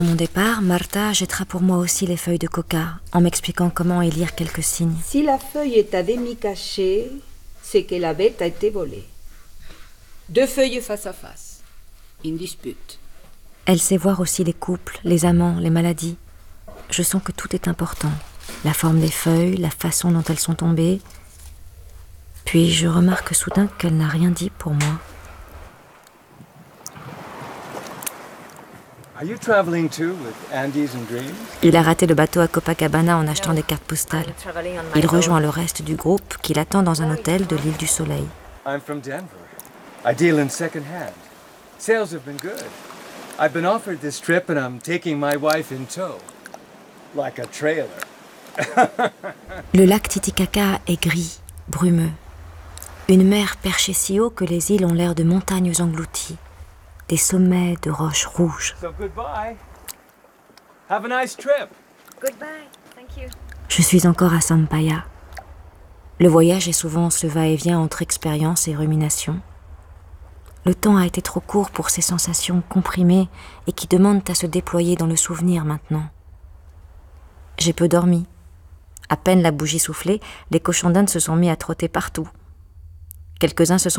Mon départ, Martha jettera pour moi aussi les feuilles de coca, en m'expliquant comment y lire quelques signes. Si la feuille est à demi cachée, c'est que la bête a été volée. 2 feuilles face à face. Une dispute. Elle sait voir aussi les couples, les amants, les maladies. Je sens que tout est important. La forme des feuilles, la façon dont elles sont tombées. Puis je remarque soudain qu'elle n'a rien dit pour moi. Il a raté le bateau à Copacabana en achetant des cartes postales. Il rejoint le reste du groupe qui l'attend dans un hôtel de l'île du Soleil. I'm from Denver. I deal in second-hand. Sales have been good. I've been offered this trip and I'm taking my wife in tow. Like a trailer. Le lac Titicaca est gris, brumeux. Une mer perchée si haut que les îles ont l'air de montagnes englouties. Des sommets de roches rouges. So goodbye. Have a nice trip. Goodbye, thank you. Je suis encore à Sampaia. Le voyage est souvent ce va-et-vient entre expérience et rumination. Le temps a été trop court pour ces sensations comprimées et qui demandent à se déployer dans le souvenir maintenant. J'ai peu dormi. À peine la bougie soufflée, les cochons d'Inde se sont mis à trotter partout. Quelques-uns se sont